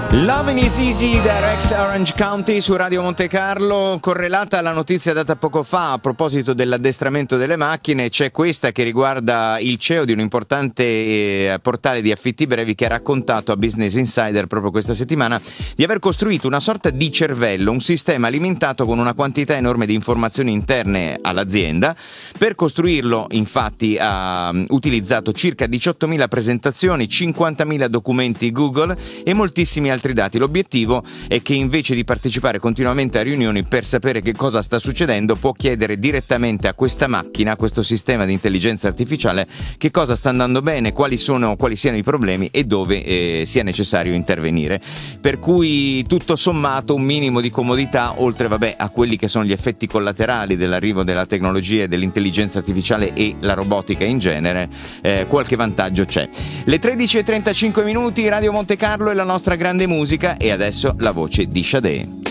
Lovin' is Easy da Rex Orange County su Radio Monte Carlo. Correlata alla notizia data poco fa a proposito dell'addestramento delle macchine, c'è questa che riguarda il CEO di un importante portale di affitti brevi che ha raccontato a Business Insider proprio questa settimana di aver costruito una sorta di cervello, un sistema alimentato con una quantità enorme di informazioni interne all'azienda. Per costruirlo, infatti, ha utilizzato circa 18.000 presentazioni, 50.000 documenti Google e moltissimi altri dati. L'obiettivo è che invece di partecipare continuamente a riunioni per sapere che cosa sta succedendo, può chiedere direttamente a questa macchina, a questo sistema di intelligenza artificiale, che cosa sta andando bene, quali siano i problemi e dove sia necessario intervenire. Per cui tutto sommato un minimo di comodità, oltre a quelli che sono gli effetti collaterali dell'arrivo della tecnologia e dell'intelligenza artificiale e la robotica in genere, qualche vantaggio c'è. Le 13:35 minuti, Radio Monte Carlo e la nostra grande musica, e adesso la voce di Sade.